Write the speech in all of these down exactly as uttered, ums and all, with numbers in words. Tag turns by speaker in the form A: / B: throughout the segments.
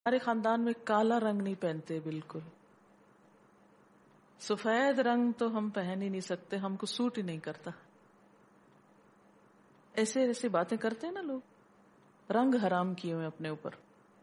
A: ہمارے خاندان میں کالا رنگ نہیں پہنتے، بالکل سفید رنگ تو ہم پہن ہی نہیں سکتے، ہم کو سوٹ ہی نہیں کرتا. ایسے ایسے باتیں کرتے ہیں نا لوگ، رنگ حرام کیے ہوئے اپنے اوپر.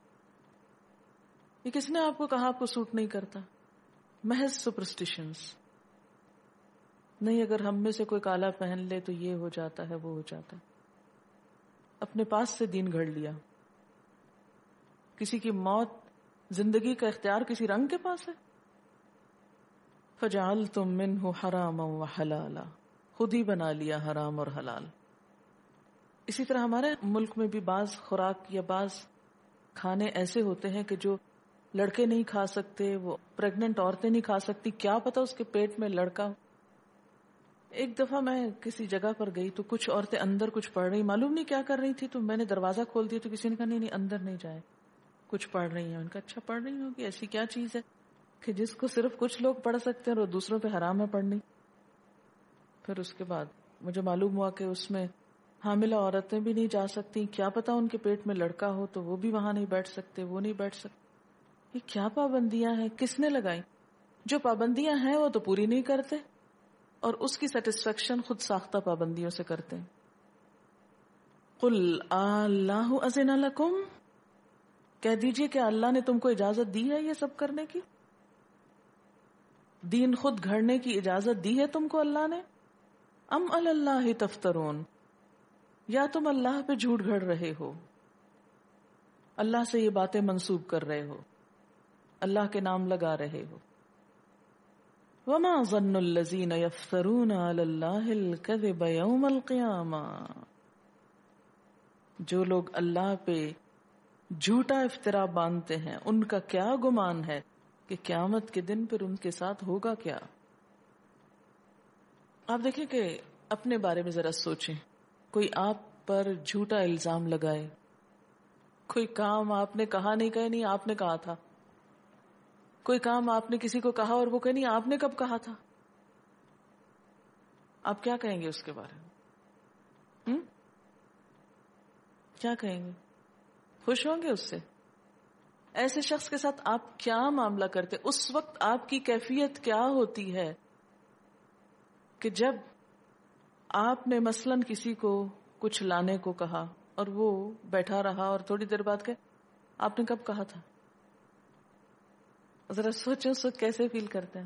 A: یہ کس نے آپ کو کہا آپ کو سوٹ نہیں کرتا؟ محض سپرسٹیشنز. نہیں، اگر ہم میں سے کوئی کالا پہن لے تو یہ ہو جاتا ہے، وہ ہو جاتا ہے. اپنے پاس سے دین گھڑ لیا. کسی کی موت، زندگی کا اختیار کسی رنگ کے پاس ہے. فَجَعَلْتُم مِّنْهُ حَرَامًا وَحَلَالًا، خود ہی بنا لیا حرام اور حلال. اسی طرح ہمارے ملک میں بھی بعض خوراک یا بعض کھانے ایسے ہوتے ہیں کہ جو لڑکے نہیں کھا سکتے، وہ پریگننٹ عورتیں نہیں کھا سکتی. کیا پتا اس کے پیٹ میں لڑکا ہو. ایک دفعہ میں کسی جگہ پر گئی تو کچھ عورتیں اندر کچھ پڑھ رہی، معلوم نہیں کیا کر رہی تھی، تو میں نے دروازہ کھول دیا تو کسی نے کہا نہیں نہیں اندر نہیں جائے، کچھ پڑھ رہی ہیں. ان کا اچھا پڑھ رہی ہوگی، ایسی کیا چیز ہے کہ جس کو صرف کچھ لوگ پڑھ سکتے ہیں اور دوسروں پہ حرام ہے پڑھنی. پھر اس کے بعد مجھے معلوم ہوا کہ اس میں حاملہ عورتیں بھی نہیں جا سکتی. کیا پتا ان کے پیٹ میں لڑکا ہو تو وہ بھی وہاں نہیں بیٹھ سکتے، وہ نہیں بیٹھ سکتے. یہ کیا پابندیاں ہیں، کس نے لگائی؟ جو پابندیاں ہیں وہ تو پوری نہیں کرتے، اور اس کی سیٹسفیکشن خود ساختہ پابندیوں سے کرتے ہیں. قل اللہ اذن لکم، کہہ دیجئے کہ اللہ نے تم کو اجازت دی ہے یہ سب کرنے کی؟ دین خود گھڑنے کی اجازت دی ہے تم کو اللہ نے؟ ام علی اللہ تفترون، یا تم اللہ پہ جھوٹ گھڑ رہے ہو، اللہ سے یہ باتیں منسوب کر رہے ہو، اللہ کے نام لگا رہے ہو. وما ظن الذین یفترون علی اللہ الکذب یوم القیامہ، جو لوگ اللہ پہ جھوٹا افطرا باندھتے ہیں ان کا کیا گمان ہے کہ قیامت کے دن پھر ان کے ساتھ ہوگا کیا. آپ دیکھیں کہ اپنے بارے میں ذرا سوچیں، کوئی آپ پر جھوٹا الزام لگائے، کوئی کام آپ نے کہا نہیں کہے نہیں آپ نے کہا تھا، کوئی کام آپ نے کسی کو کہا اور وہ کہ نہیں آپ نے کب کہا تھا، آپ کیا کہیں گے اس کے بارے میں؟ ہم؟ کیا کہیں گے؟ خوش ہوں گے اس سے؟ ایسے شخص کے ساتھ آپ کیا معاملہ کرتے؟ اس وقت آپ کی کیفیت کیا ہوتی ہے کہ جب آپ نے مثلاً کسی کو کچھ لانے کو کہا اور وہ بیٹھا رہا اور تھوڑی دیر بعد کہ آپ نے کب کہا تھا؟ ذرا سوچیں اس وقت کیسے فیل کرتے ہیں.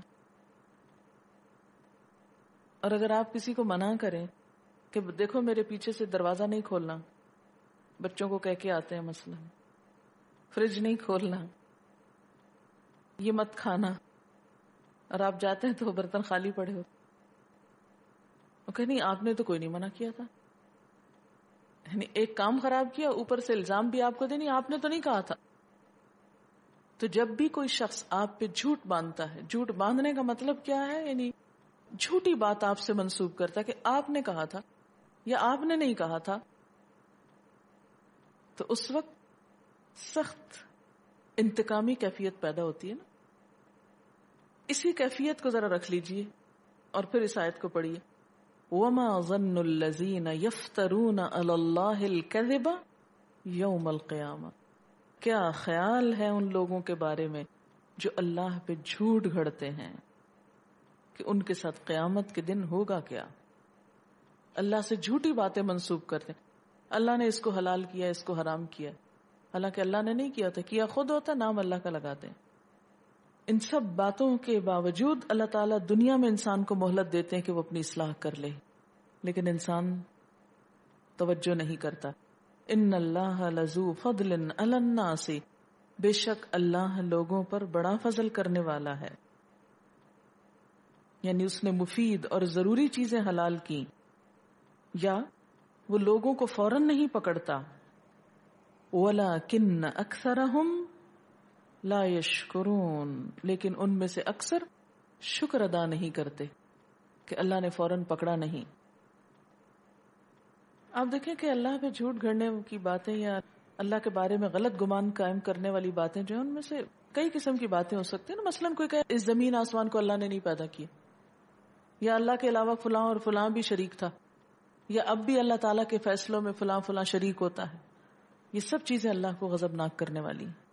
A: اور اگر آپ کسی کو منع کریں کہ دیکھو میرے پیچھے سے دروازہ نہیں کھولنا، بچوں کو کہہ کے آتے ہیں مثلا فریج نہیں کھولنا، یہ مت کھانا، اور آپ جاتے ہیں تو برتن خالی پڑے ہو، کہ نہیں آپ نے تو کوئی نہیں منع کیا تھا. یعنی ایک کام خراب کیا، اوپر سے الزام بھی آپ کو دے، نہیں آپ نے تو نہیں کہا تھا. تو جب بھی کوئی شخص آپ پہ جھوٹ باندھتا ہے، جھوٹ باندھنے کا مطلب کیا ہے؟ یعنی جھوٹی بات آپ سے منسوب کرتا ہے کہ آپ نے کہا تھا یا آپ نے نہیں کہا تھا، تو اس وقت سخت انتقامی کیفیت پیدا ہوتی ہے نا. اسی کیفیت کو ذرا رکھ لیجئے اور پھر اس آیت کو پڑھیے. وما ظن الذین یفترون علی اللہ الکذب یوم القیامہ، کیا خیال ہے ان لوگوں کے بارے میں جو اللہ پہ جھوٹ گھڑتے ہیں کہ ان کے ساتھ قیامت کے دن ہوگا کیا. اللہ سے جھوٹی باتیں منسوب کرتے ہیں، اللہ نے اس کو حلال کیا، اس کو حرام کیا، حالانکہ اللہ نے نہیں کیا تھا، کیا خود ہوتا، نام اللہ کا لگاتے ہیں. ان سب باتوں کے باوجود اللہ تعالیٰ دنیا میں انسان کو مہلت دیتے ہیں کہ وہ اپنی اصلاح کر لے، لیکن انسان توجہ نہیں کرتا. ان اللہ لذو فضل علی الناس، بے شک اللہ لوگوں پر بڑا فضل کرنے والا ہے. یعنی اس نے مفید اور ضروری چیزیں حلال کی، یا وہ لوگوں کو فوراً نہیں پکڑتا. وَلَكِنَّ أَكْثَرَهُمْ لَا يَشْكُرُونَ، لیکن ان میں سے اکثر شکر ادا نہیں کرتے کہ اللہ نے فوراً پکڑا نہیں. آپ دیکھیں کہ اللہ پہ جھوٹ گھڑنے کی باتیں یا اللہ کے بارے میں غلط گمان قائم کرنے والی باتیں جو ہیں، ان میں سے کئی قسم کی باتیں ہو سکتی ہیں نا. مثلاً کوئی کہے اس زمین آسمان کو اللہ نے نہیں پیدا کیا، یا اللہ کے علاوہ فلاں اور فلاں بھی شریک تھا، یا اب بھی اللہ تعالیٰ کے فیصلوں میں فلاں فلاں شریک ہوتا ہے. یہ سب چیزیں اللہ کو غضبناک کرنے والی ہیں.